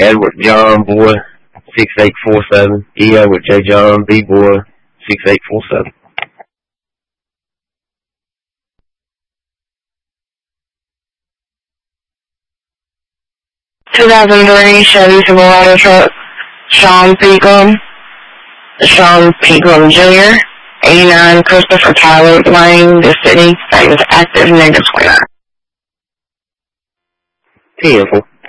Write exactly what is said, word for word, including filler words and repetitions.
Edward John Boy, six eight four seven. E. Edward J. John B. Boy, six eight four seven. two thousand three Chevy Silverado truck, Sean Pegram, Sean Pegram Junior, eighty-nine Christopher Tyler Lane, the city, same as active, negative twenty-nine. ten four.